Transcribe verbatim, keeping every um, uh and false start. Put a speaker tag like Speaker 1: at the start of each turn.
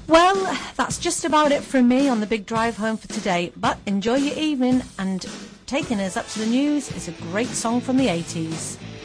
Speaker 1: Well, that's just about it from me on the big drive home for today, but enjoy your evening, and taking us up to the news is a great song from the eighties.